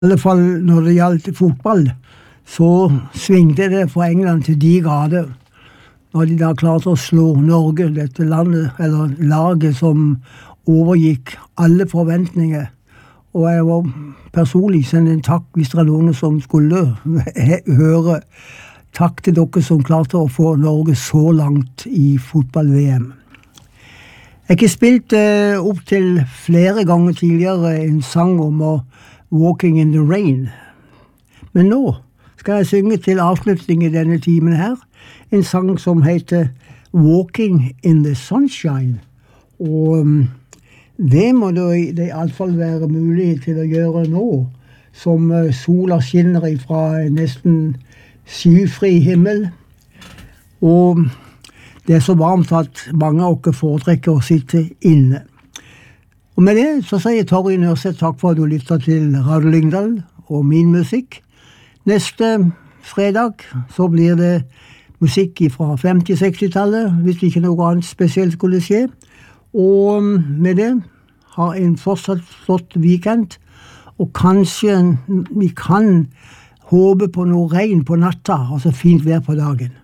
I alle fall når det gjaldt fotball, så svingte det fra England til de grader. Når de da klarte å slå Norge, dette landet, eller laget som overgikk alle forventninger. Og jeg var personlig sende en takk hvis det er noen som skulle høre. Takk til dere som klarte å få Norge så langt i fotball-VM. Jeg har ikke spilt opp til flere ganger tidligere en sang om å Walking in the Rain. Men nå skal jeg synge til avslutning i denne timen her, en sang som heter Walking in the Sunshine. Og det må det i alle fall være mulig til å gjøre nå, som sola skinner ifra nesten skyfri himmel. Og det så varmt at mange av dere foretrekker å sitte inne. Og med det så sier Torry Nørseth takk for at du lytter til Radio Lyngdal og min musikk. Neste fredag så blir det musikk fra 50-60-tallet, hvis ikke noe annet spesielt skulle skje. Og med det ha en fortsatt flott weekend, og kanskje vi kan håpe på noe regn på natta, og så fint vær på dagen.